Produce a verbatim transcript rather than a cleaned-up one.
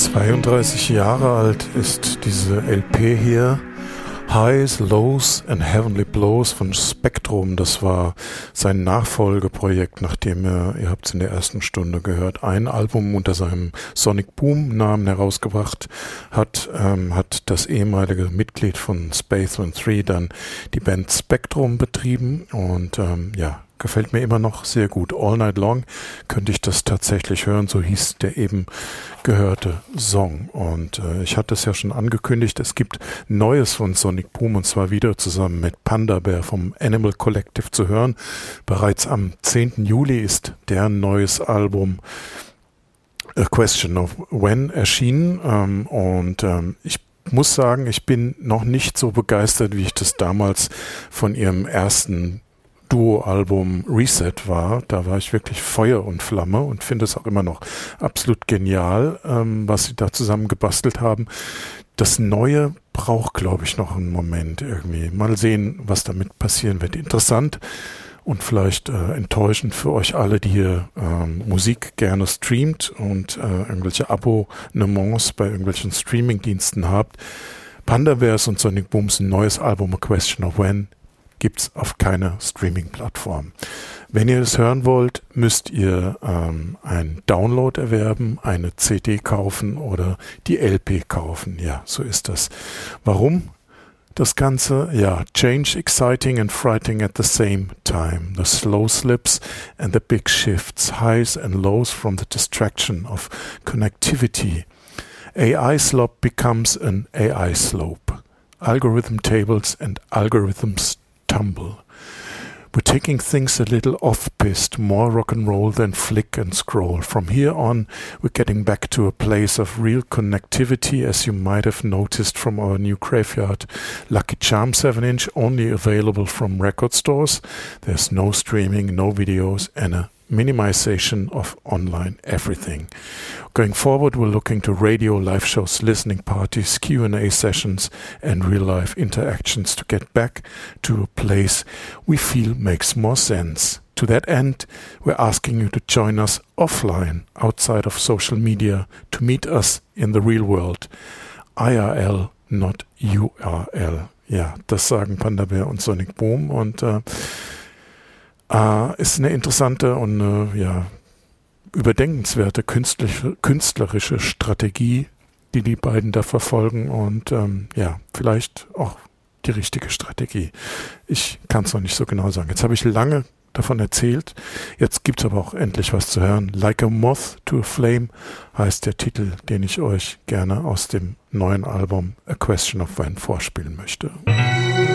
zweiunddreißig Jahre alt ist diese L P hier. Highs, Lows and Heavenly Blows von Spectrum. Das war sein Nachfolgeprojekt, nachdem er, ihr habt es in der ersten Stunde gehört, ein Album unter seinem Sonic Boom Namen herausgebracht hat, ähm, hat das ehemalige Mitglied von Space One Three dann die Band Spectrum betrieben und ähm, ja, gefällt mir immer noch sehr gut. All Night Long könnte ich das tatsächlich hören, so hieß der eben gehörte Song. Und äh, ich hatte es ja schon angekündigt, es gibt Neues von Sonic Boom und zwar wieder zusammen mit Panda Bear vom Animal Collective zu hören. Bereits am zehnten Juli ist deren neues Album A Question of When erschienen ähm, und ähm, ich muss sagen, ich bin noch nicht so begeistert, wie ich das damals von ihrem ersten Duo-Album Reset war. Da war ich wirklich Feuer und Flamme und finde es auch immer noch absolut genial, ähm, was sie da zusammen gebastelt haben. Das Neue braucht, glaube ich, noch einen Moment irgendwie. Mal sehen, was damit passieren wird. Interessant und vielleicht äh, enttäuschend für euch alle, die hier ähm, Musik gerne streamt und äh, irgendwelche Abonnements bei irgendwelchen Streaming-Diensten habt. Panda Bears und Sonic Booms ein neues Album A Question of When gibt's auf keiner Streaming-Plattform. Wenn ihr es hören wollt, müsst ihr ähm, einen Download erwerben, eine C D kaufen oder die L P kaufen. Ja, so ist das. Warum das Ganze? Ja, change exciting and frightening at the same time. The slow slips and the big shifts, highs and lows from the distraction of connectivity. A I slop becomes an A I slope. Algorithm tables and algorithms tumble. We're taking things a little off-piste, more rock and roll than flick and scroll. From here on, we're getting back to a place of real connectivity, as you might have noticed from our new Graveyard Lucky Charm seven inch, only available from record stores. There's no streaming, no videos, and a minimization of online everything. Going forward, we're looking to radio, live shows, listening parties, Q and A sessions, and real-life interactions to get back to a place we feel makes more sense. To that end, we're asking you to join us offline, outside of social media, to meet us in the real world. I R L, not U R L. Ja, das sagen Panda Bear und Sonic Boom und äh, Uh, ist eine interessante und uh, ja, überdenkenswerte künstliche, künstlerische Strategie, die die beiden da verfolgen und ähm, ja, vielleicht auch die richtige Strategie. Ich kann es noch nicht so genau sagen. Jetzt habe ich lange davon erzählt, jetzt gibt es aber auch endlich was zu hören. Like a Moth to a Flame heißt der Titel, den ich euch gerne aus dem neuen Album A Question of When vorspielen möchte.